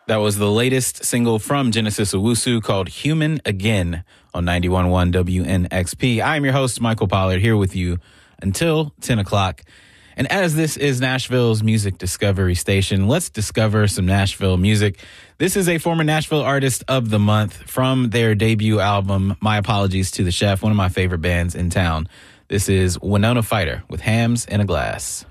That was the latest single from Genesis Owusu called Human Again on 91.1 WNXP. I'm your host, Michael Pollard, here with you until 10 o'clock. And as this is Nashville's music discovery station, let's discover some Nashville music. This is a former Nashville Artist of the Month from their debut album, My Apologies to the Chef, one of my favorite bands in town. This is Winona Fighter with Hams in a Glass.